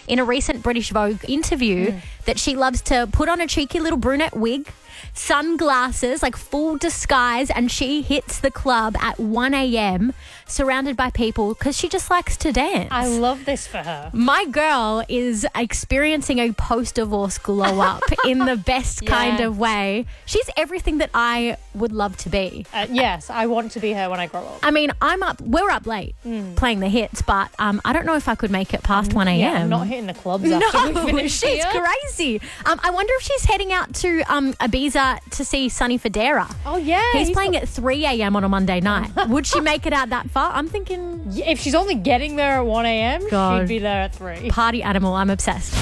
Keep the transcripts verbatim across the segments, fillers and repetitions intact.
in a recent British Vogue interview mm. that she loves to put on a cheeky little brunette wig, sunglasses, like full disguise, and she hits the club at one a.m. surrounded by people because she just likes to dance. I love this for her. My girl is experiencing a post-divorce glow up in the best yes. kind of way. She's everything that I would love to be. Uh, yes, I want to be her when I grow up. I mean, I'm up. We're up late mm. playing the hits, but um, I don't know if I could make it past um, one a.m. Yeah, I'm not hitting the clubs after no, we finish she's here. crazy. Um, I wonder if she's heading out to um, Ibiza to see Sonny Fodera. Oh, yeah. He's, he's playing got... at three a.m. on a Monday night. Would she make it out that far? I'm thinking... If she's only getting there at one a.m., she'd be there at three. Party animal. I'm obsessed.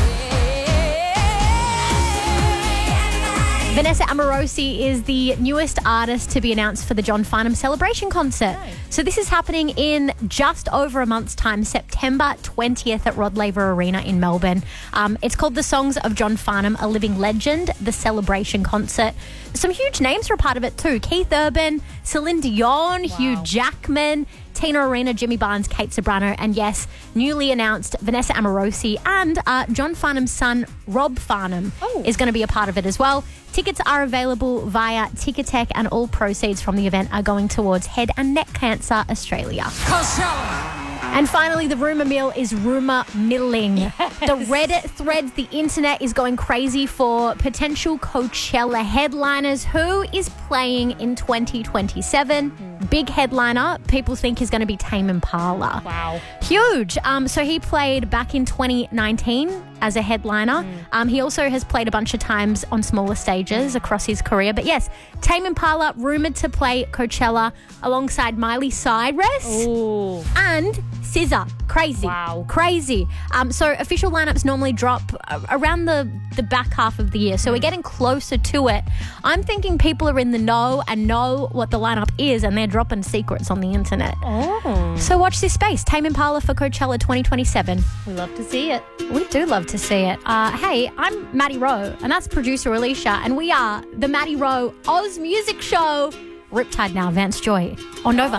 Vanessa Amorosi is the newest artist to be announced for the John Farnham Celebration concert. Nice. So this is happening in just over a month's time, September twentieth at Rod Laver Arena in Melbourne. Um, it's called The Songs of John Farnham, a Living Legend, the Celebration concert. Some huge names are a part of it too. Keith Urban, Celine Dion, wow. Hugh Jackman, Tina Arena, Jimmy Barnes, Kate Sobrano, and yes, newly announced Vanessa Amorosi and uh, John Farnham's son, Rob Farnham, oh. is going to be a part of it as well. Tickets are available via Ticketek and all proceeds from the event are going towards Head and Neck Cancer Australia. Coachella. And finally, the rumour mill is rumour milling. Yes. The Reddit threads, the internet is going crazy for potential Coachella headliners. Who is playing in twenty twenty-seven? Mm. Big headliner, people think is going to be Tame Impala. Wow. Huge. Um, so he played back in twenty nineteen as a headliner. Mm. Um, he also has played a bunch of times on smaller stages across his career. But yes, Tame Impala rumoured to play Coachella alongside Miley Cyrus Ooh. and S Z A. Crazy. Wow. Crazy. Um, so official lineups normally drop around the, the back half of the year. So mm. we're getting closer to it. I'm thinking people are in the know and know what the lineup is and they're dropping secrets on the internet. Oh. So watch this space. Tame Impala for Coachella twenty twenty-seven. We love to see it. We do love to see it. Uh, hey, I'm Maddie Rowe and that's producer Alicia and we are the Maddie Rowe Oz Music Show. Riptide now, Vance Joy on Nova.